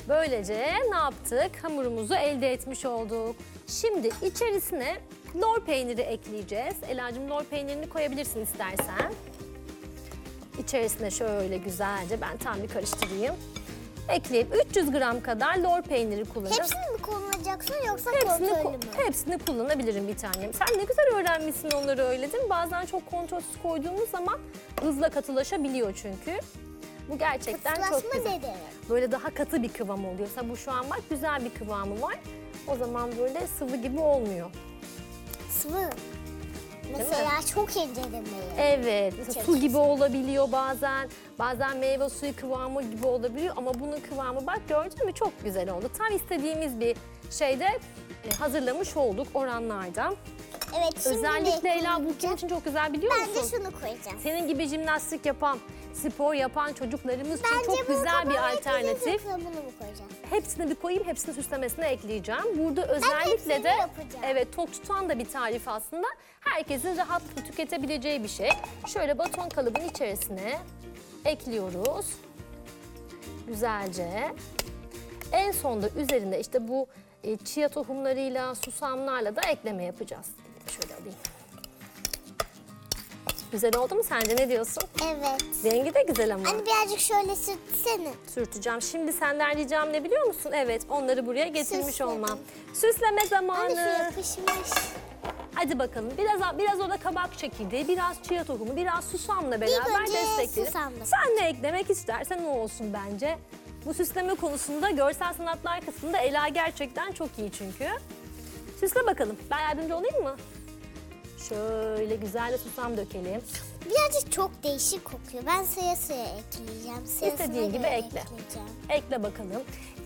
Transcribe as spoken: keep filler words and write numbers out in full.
Böylece ne yaptık? Hamurumuzu elde etmiş olduk. Şimdi içerisine lor peyniri ekleyeceğiz. Ela'cığım lor peynirini koyabilirsin istersen. İçerisine şöyle güzelce ben tam bir karıştırayım. Ekleyelim. üç yüz gram kadar lor peyniri kullanacağım. Hepsini mi kullanacaksın yoksa Hepsini, kontrollü mü? hepsini kullanabilirim bir tanem. Sen ne güzel öğrenmişsin onları, öyle değil mi? Bazen çok kontrolsüz koyduğumuz zaman hızla katılaşabiliyor çünkü. Bu gerçekten çok Katılaşma güzel. ne demek? Böyle daha katı bir kıvam oluyor. Mesela bu şu an bak güzel bir kıvamı var. O zaman böyle sıvı gibi olmuyor. Sıvı. Mesela çok ince demeyi. Evet, mesela Çok su gibi olabiliyor bazen. Bazen meyve suyu kıvamı gibi olabiliyor ama bunun kıvamı bak gördün mü çok güzel oldu. Tam istediğimiz bir şeyde e, hazırlamış olduk oranlardan. Evet, şimdi Özellikle ne Ela bu koyacağım? kim için çok güzel biliyor Ben musun? de şunu koyacağım. Senin gibi jimnastik yapan, spor yapan çocuklarımız için Bence çok bunu güzel bir kapağı alternatif. ekleyeceğiz, yoksa bunu mu koyacağım? Hepsini bir koyayım, hepsini süslemesine ekleyeceğim. Burada özellikle hepsini de yapacağım. evet tok tutan da bir tarif aslında. Herkesin rahatlıkla tüketebileceği bir şey. Şöyle baton kalıbın içerisine ekliyoruz. Güzelce. En sonda üzerinde işte bu e, chia tohumlarıyla, susamlarla da ekleme yapacağız. Şöyle alayım. Güzel oldu mu sence, ne diyorsun? Evet. Rengi de güzel ama. Hani birazcık şöyle sürtsene. Sürteceğim. Şimdi senden ricam ne biliyor musun? Evet, onları buraya getirmiş Süsleme. olmam. Süsleme Hani zamanı. şu yapışmış. Hadi bakalım. Biraz biraz orada kabak çekirdeği, biraz chia tohumu, biraz susamla beraber önce destekleyelim. susamla. Sen ne eklemek istersen o olsun bence. Bu süsleme konusunda görsel sanatlar kısmında Ela gerçekten çok iyi çünkü. Süsle bakalım. Ben yardımcı olayım mı? Şöyle güzel de susam dökelim. Birazcık çok değişik kokuyor. Ben sıra sıra ekleyeceğim. Sırasına İstediğin gibi göre ekle. ekleyeceğim. Ekle bakalım.